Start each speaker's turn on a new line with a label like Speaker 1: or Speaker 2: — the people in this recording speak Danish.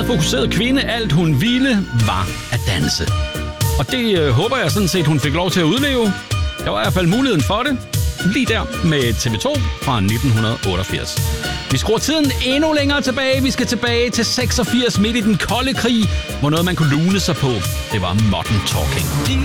Speaker 1: fokuseret kvinde. Alt hun ville var at danse. Og det håber jeg sådan set, hun fik lov til at udleve. Der var i hvert fald muligheden for det. Lige der med TV2 fra 1988. Vi skruer tiden endnu længere tilbage. Vi skal tilbage til 86 midt i den kolde krig, hvor noget man kunne lune sig på. Det var Modern Talking.